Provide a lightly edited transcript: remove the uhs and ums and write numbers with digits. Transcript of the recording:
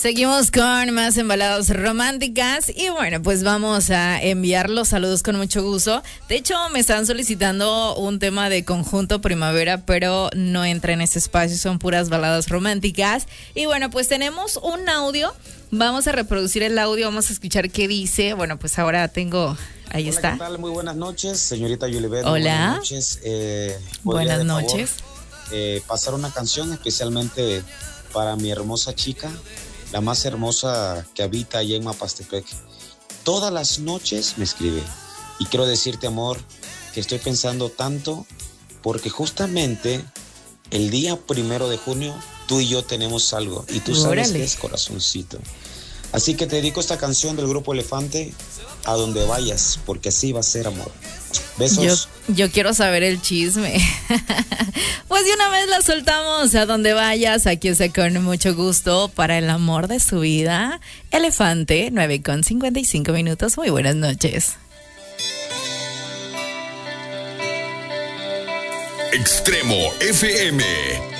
Seguimos con más embaladas románticas y bueno, pues vamos a enviar los saludos con mucho gusto. De hecho, me están solicitando un tema de conjunto primavera, pero no entra en ese espacio, son puras baladas románticas. Y bueno, pues tenemos un audio, vamos a reproducir el audio, vamos a escuchar qué dice. Bueno, pues ahora tengo, ahí Hola, está. ¿qué tal? Muy buenas noches, señorita Yulibet. Hola. Buenas noches. Buenas noches. Pasar una canción especialmente para mi hermosa chica, la más hermosa que habita allá en Mapastepec. Todas las noches me escribe y quiero decirte, amor, que estoy pensando tanto porque justamente el día 1 de junio tú y yo tenemos algo y tú sabes que es corazoncito. Así que te dedico esta canción del grupo Elefante, A Donde Vayas, porque así va a ser, amor. Besos. Yo quiero saber el chisme. Pues de una vez la soltamos. A donde vayas, aquí está con mucho gusto para el amor de su vida. Elefante, 9:55. Muy buenas noches. Extremo FM.